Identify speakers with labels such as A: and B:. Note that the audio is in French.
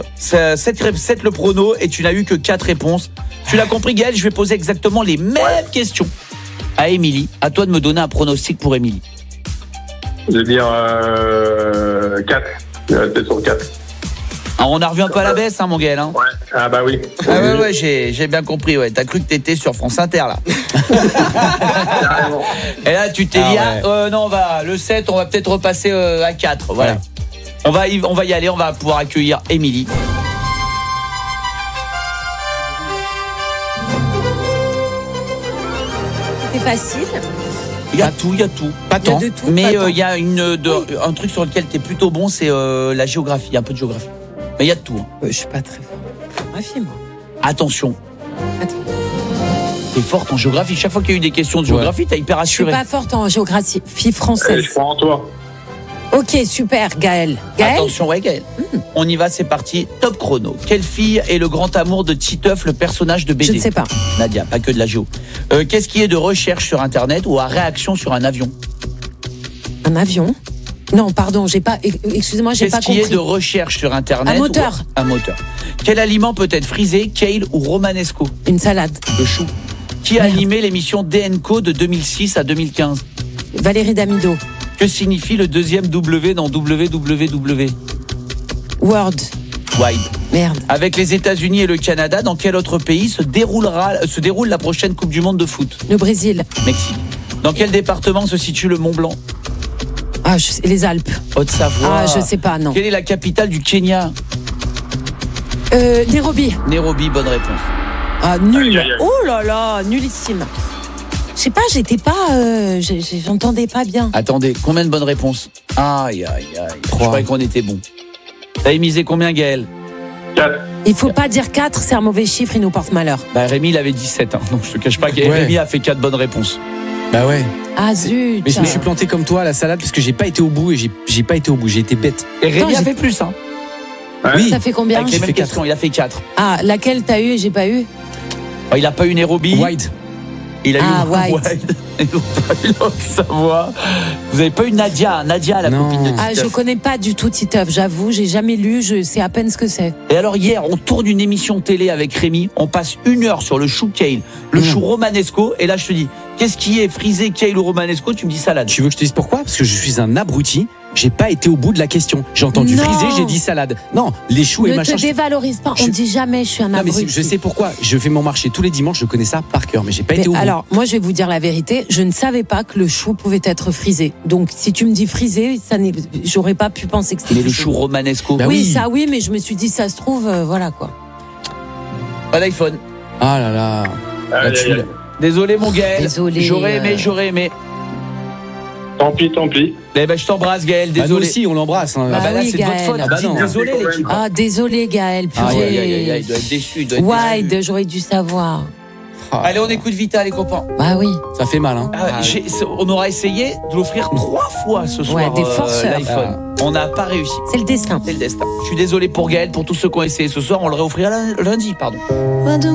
A: 7 le prono et tu n'as eu que 4 réponses. Tu l'as compris, Gaël, je vais poser exactement les mêmes questions à Émilie. À toi de me donner un pronostic pour Émilie.
B: Je vais dire 4. Je vais rester sur 4.
A: Alors, on n'en revient pas à la baisse, hein, mon Gaël. Hein.
B: Ouais. Ah bah oui.
A: Ah ouais, j'ai bien compris. Ouais. T'as cru que t'étais sur France Inter, là. Et là, tu t'es dit, non, le 7, on va peut-être repasser à 4. Voilà. Ouais. On va y aller, on va pouvoir accueillir Émilie.
C: C'est facile.
A: Il y a tout.
D: Pas tant.
C: Il y a de tout,
A: Mais
C: pas
A: il y a un truc sur lequel t'es plutôt bon, c'est la géographie. Il y a un peu de géographie. Mais il y a de tout. Hein.
C: Je suis pas très fort. Géographie, moi.
A: Attention.
C: Attends.
A: T'es forte en géographie. Chaque fois qu'il y a eu des questions de géographie, t'as hyper
C: Je
A: assuré.
C: suis pas forte en géographie française.
B: Je crois en toi.
C: Ok, super, Gaël.
A: Attention, ouais, Gaël. On y va, c'est parti. Top chrono. Quelle fille est le grand amour de Titeuf, le personnage de BD?
C: Je ne sais pas.
A: Nadia, pas que de la géo. Qu'est-ce qui est de recherche sur Internet ou à réaction sur un avion?
C: Un avion? Non, pardon, j'ai pas. Excusez-moi, j'ai pas compris.
A: Qu'est-ce qui est de recherche sur Internet?
C: Un moteur.
A: Un moteur. Quel aliment peut être frisé, kale ou romanesco?
C: Une salade.
A: Le chou. Qui a animé l'émission DNCO de 2006 à 2015?
C: Valérie Damido.
A: Que signifie le deuxième W dans www?
C: Word.
A: Wide.
C: Merde.
A: Avec les États-Unis et le Canada, dans quel autre pays se déroule la prochaine Coupe du Monde de foot?
C: Le Brésil.
A: Mexique. Dans quel département se situe le Mont Blanc?
C: Ah, les Alpes.
A: Haute-Savoie.
C: Ah, je sais pas, non.
A: Quelle est la capitale du Kenya?
C: Nairobi.
A: Nairobi, bonne réponse.
C: Ah, nul.
B: Aïe, aïe, aïe.
C: Oh là là, nullissime. Je sais pas, j'étais pas. J'entendais pas bien.
A: Attendez, combien de bonnes réponses? Aïe. Je croyais qu'on était bon. T'avais misé combien, Gaël?
B: 4.
C: Il faut pas dire 4, c'est un mauvais chiffre, il nous porte malheur.
A: Bah, Rémi, il avait 17. Hein, donc je te cache pas que Rémi a fait 4 bonnes réponses.
D: Bah ouais.
C: Ah zut.
D: Mais je me suis planté comme toi à la salade parce que j'ai pas été au bout et j'ai pas été au bout, j'ai été bête.
A: Et Rémi
C: Attends,
A: a fait plus, hein.
B: Ouais.
D: Oui.
C: Ça fait combien?
A: Avec les
D: J'ai
A: mêmes
D: fait
A: questions, il a fait 4.
C: Ah, laquelle t'as eu et j'ai pas eu?
A: Oh, il a pas eu Nairobi.
D: Wide.
A: Il a eu
C: White.
A: Ils n'ont pas eu Haute-Savoie. Vous avez pas eu Nadia, la
D: Non.
A: copine de Titeuf.
C: Ah, je connais pas du tout Titeuf, j'avoue, j'ai jamais lu, je sais à peine ce que c'est.
A: Et alors hier, on tourne une émission télé avec Rémi, on passe 1 heure sur le chou kale, le chou romanesco, et là je te dis, qu'est-ce qui est frisé, kale ou romanesco? Tu me dis salade.
D: Tu veux que je te dise pourquoi? Parce que je suis un abruti. J'ai pas été au bout de la question. J'ai entendu
C: Non.
D: friser, j'ai dit salade. Non, les choux et
C: Ne
D: machin.
C: te dévalorise pas, on dit jamais je suis un
D: Non mais
C: abruti.
D: je sais pourquoi. Je fais mon marché tous les dimanches, je connais ça par cœur, mais j'ai pas été au bout.
C: Alors, moi je vais vous dire la vérité, je ne savais pas que le chou pouvait être frisé. Donc si tu me dis frisé, j'aurais pas pu penser que c'était
A: Mais le
C: frisé.
A: chou romanesco.
D: Bah
C: oui,
D: oui.
C: ça oui, mais je me suis dit ça se trouve, voilà quoi.
A: Pas d'iPhone.
D: Ah là là. La tuile.
A: Désolé mon Gaël.
C: Désolé,
A: J'aurais aimé.
B: Tant pis.
A: Eh ben je t'embrasse Gaël,
D: Bah, nous
A: désolé.
D: aussi, on l'embrasse. Hein.
A: Ah bah là
C: oui,
A: c'est de votre
C: Gaël.
A: faute.
D: Ah bah
A: Dites
D: non.
A: désolé l'équipe.
C: Ah désolé Gaël,
A: Aïe,
C: purée.
A: il doit être déçu. Il doit être déçu.
C: Wide, j'aurais dû savoir.
D: Ah,
A: Allez, on écoute Vita les copains.
C: Bah oui.
D: ça fait mal, hein.
A: On aura essayé de l'offrir 3 fois ce soir.
C: des forceurs.
A: L'iPhone. On n'a pas réussi.
C: C'est le destin.
A: C'est le destin. Je suis désolé pour Gaël, pour tous ceux qui ont essayé ce soir. On le réoffrira lundi, pardon.